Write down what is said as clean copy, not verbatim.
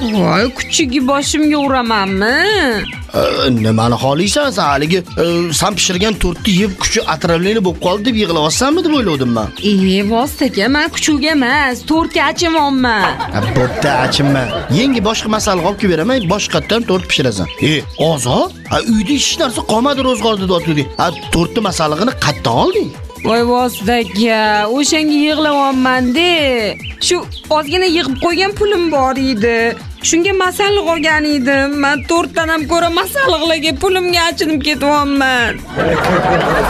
Voy, kuchigi boshimga uramanmi? Nimani xohlaysan? Sen haligi sen pishirgan tortni yeb kuchi atravleni bo'lib qoldi deb yig'layapsanmi deb o'yladim men. Vostaga, men kuchga emas, tortga achimonman. Bo'pti, achinma. Yangi boshqa masala olib kelib beraman, boshqatdan tort pishirasan. Ozod? Uyda hech narsa qolmadi ro'zg'orda dotding. Tortni masalig'ini qayerdan olding? Voy vostaga, o'shanga yig'layapman-de. Shu ozgina yig'ib qo'ygan pulim bor edi. Shunga masalliq olgan edim. Men tortdan ham ko'ra masalliqlarga pulimga achinib ketyapman.